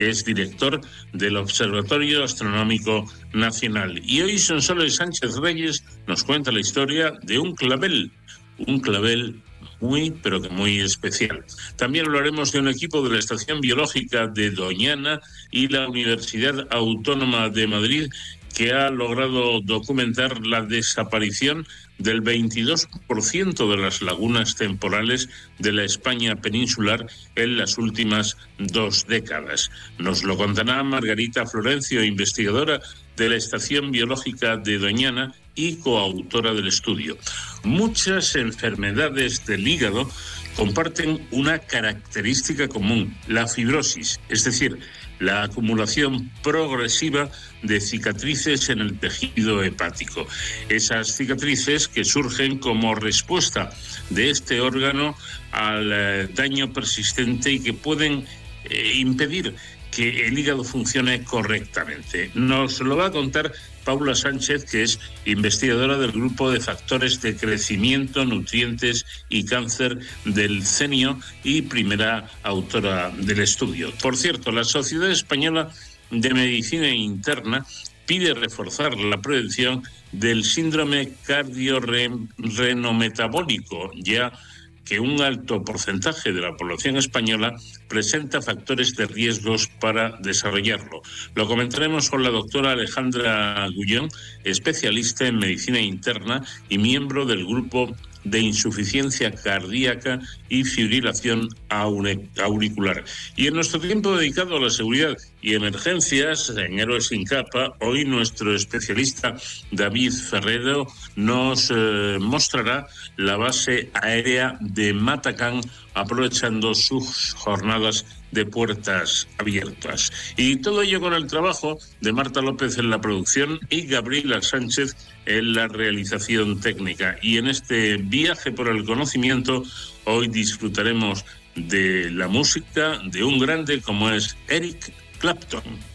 es director del Observatorio Astronómico Nacional. Y hoy Sonsoles Sánchez Reyes nos cuenta la historia de un clavel muy, pero que muy especial. También hablaremos de un equipo de la Estación Biológica de Doñana y la Universidad Autónoma de Madrid, que ha logrado documentar la desaparición del 22% de las lagunas temporales de la España peninsular en las últimas 2 décadas. Nos lo contará Margarita Florencio, investigadora de la Estación Biológica de Doñana y coautora del estudio. Muchas enfermedades del hígado comparten una característica común, la fibrosis, es decir, la acumulación progresiva de cicatrices en el tejido hepático. Esas cicatrices que surgen como respuesta de este órgano al daño persistente y que pueden impedir que el hígado funcione correctamente. Nos lo va a contar Paula Sánchez, que es investigadora del Grupo de Factores de Crecimiento, Nutrientes y Cáncer del CENIO y primera autora del estudio. Por cierto, la Sociedad Española de Medicina Interna pide reforzar la prevención del síndrome cardiorrenometabólico, ya que un alto porcentaje de la población española presenta factores de riesgos para desarrollarlo. Lo comentaremos con la doctora Alejandra Gullón, especialista en medicina interna y miembro del grupo de insuficiencia cardíaca y fibrilación auricular. Y en nuestro tiempo dedicado a la seguridad y emergencias en Héroes sin Capa, hoy nuestro especialista David Ferrero nos mostrará la base aérea de Matacán, aprovechando sus jornadas de puertas abiertas. Y todo ello con el trabajo de Marta López en la producción y Gabriela Sánchez en la realización técnica. Y en este viaje por el conocimiento, hoy disfrutaremos de la música de un grande como es Eric Clapton.